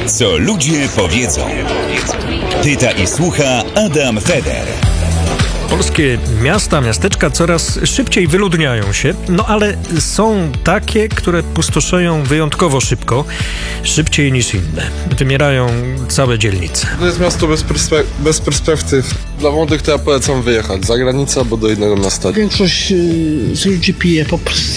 Co ludzie powiedzą. Pyta i słucha Adam Feder. Polskie miasta, miasteczka coraz szybciej wyludniają się, no ale są takie, które pustoszeją wyjątkowo szybko, szybciej niż inne. Wymierają całe dzielnice. To jest miasto bez perspektyw. Dla młodych to ja polecam wyjechać za granicę albo do innego miasta. Większość z ludzi pije po prostu.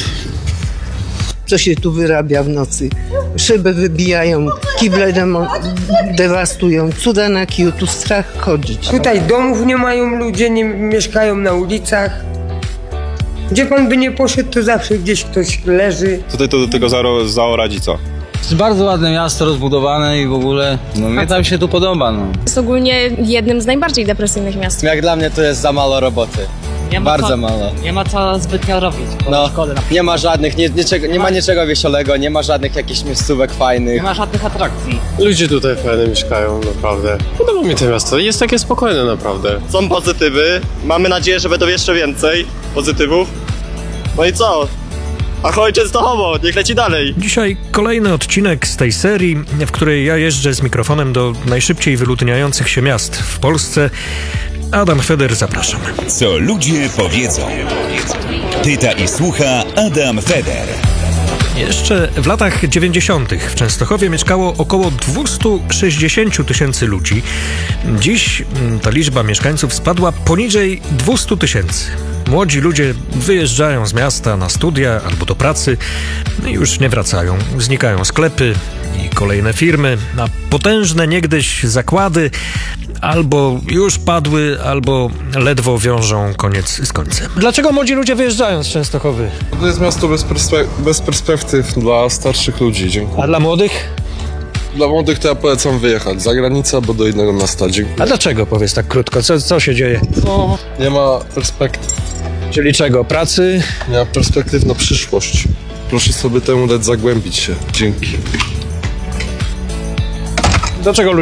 Co się tu wyrabia w nocy? Szyby wybijają, kible dewastują, cuda na kiju, tu strach chodzić. Tutaj domów nie mają ludzie, nie mieszkają na ulicach. Gdzie pan by nie poszedł, to zawsze gdzieś ktoś leży. Tutaj to do tego zaorać i co? Jest bardzo ładne miasto, rozbudowane i w ogóle, mnie tam się tu podoba, Jest ogólnie jednym z najbardziej depresyjnych miast. Jak dla mnie to jest za mało roboty. Bardzo mało. Nie ma co zbytnio robić. Nie ma żadnych, nie ma niczego wiesiołego, nie ma żadnych jakichś miejscówek fajnych. Nie ma żadnych atrakcji. Ludzie tutaj fajnie mieszkają, naprawdę. Podoba mi to miasto, jest takie spokojne naprawdę. Są pozytywy, mamy nadzieję, że będą jeszcze więcej pozytywów. No i co? Ahoj Częstochowo, niech leci dalej. Dzisiaj kolejny odcinek z tej serii, w której ja jeżdżę z mikrofonem do najszybciej wyludniających się miast w Polsce. Adam Feder, zapraszam. Co ludzie powiedzą. Pyta i słucha Adam Feder. Jeszcze w latach 90. w Częstochowie mieszkało około 260 tysięcy ludzi. Dziś ta liczba mieszkańców spadła poniżej 200 tysięcy. Młodzi ludzie wyjeżdżają z miasta na studia albo do pracy i już nie wracają. Znikają sklepy i kolejne firmy, a potężne niegdyś zakłady albo już padły, albo ledwo wiążą koniec z końcem. Dlaczego młodzi ludzie wyjeżdżają z Częstochowy? To jest miasto bez perspektyw dla starszych ludzi. Dziękuję. A dla młodych? Dla młodych to ja polecam wyjechać za granicę albo do innego miasta. Dziękuję. A dlaczego, powiedz tak krótko, co się dzieje? No, nie ma perspektyw. Czyli czego? Pracy? Nie ma perspektyw na przyszłość. Proszę sobie temu dać zagłębić się. Dzięki. Dlaczego ludzie